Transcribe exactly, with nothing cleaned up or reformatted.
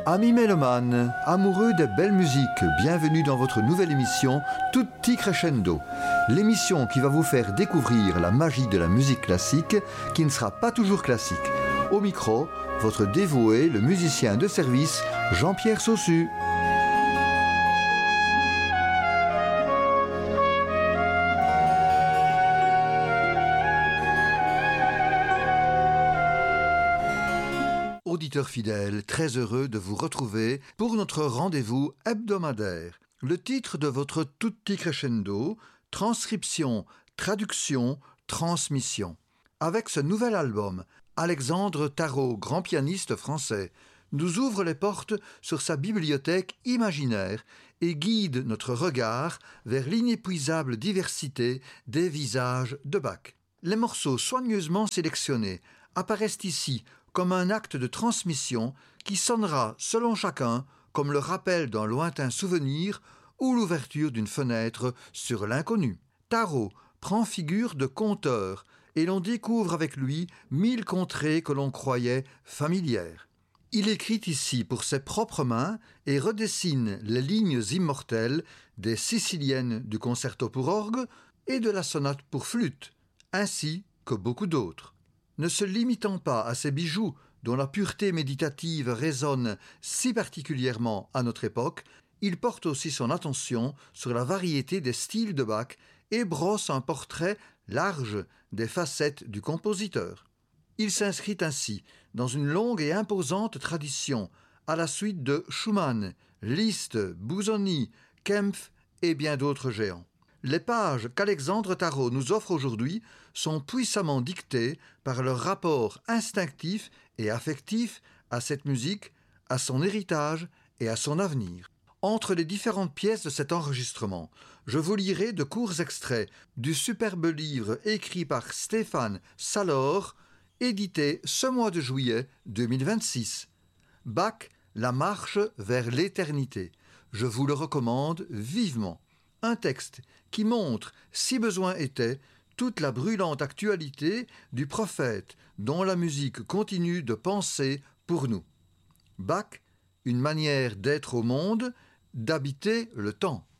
Amis mélomanes, amoureux des belles musiques, bienvenue dans votre nouvelle émission Tutti Crescendo. L'émission qui va vous faire découvrir la magie de la musique classique qui ne sera pas toujours classique. Au micro, votre dévoué, le musicien de service, Jean-Pierre Saussu. Auditeurs fidèles, très heureux de vous retrouver pour notre rendez-vous hebdomadaire. Le titre de votre Tutti Crescendo, transcription, traduction, transmission. Avec ce nouvel album, Alexandre Tarot, grand pianiste français, nous ouvre les portes sur sa bibliothèque imaginaire et guide notre regard vers l'inépuisable diversité des visages de Bach. Les morceaux soigneusement sélectionnés apparaissent ici comme un acte de transmission qui sonnera, selon chacun, comme le rappel d'un lointain souvenir ou l'ouverture d'une fenêtre sur l'inconnu. Tarot prend figure de conteur et l'on découvre avec lui mille contrées que l'on croyait familières. Il écrit ici pour ses propres mains et redessine les lignes immortelles des Siciliennes du concerto pour orgue et de la sonate pour flûte, ainsi que beaucoup d'autres. Ne se limitant pas à ces bijoux dont la pureté méditative résonne si particulièrement à notre époque, il porte aussi son attention sur la variété des styles de Bach et brosse un portrait large des facettes du compositeur. Il s'inscrit ainsi dans une longue et imposante tradition à la suite de Schumann, Liszt, Busoni, Kempff et bien d'autres géants. Les pages qu'Alexandre Tarot nous offre aujourd'hui sont puissamment dictées par leur rapport instinctif et affectif à cette musique, à son héritage et à son avenir. Entre les différentes pièces de cet enregistrement, je vous lirai de courts extraits du superbe livre écrit par Stéphane Salor, édité ce mois de juillet deux mille vingt-six. Bach, la marche vers l'éternité. Je vous le recommande vivement. Un texte qui montre, si besoin était, toute la brûlante actualité du prophète dont la musique continue de penser pour nous. Bach, une manière d'être au monde, d'habiter le temps.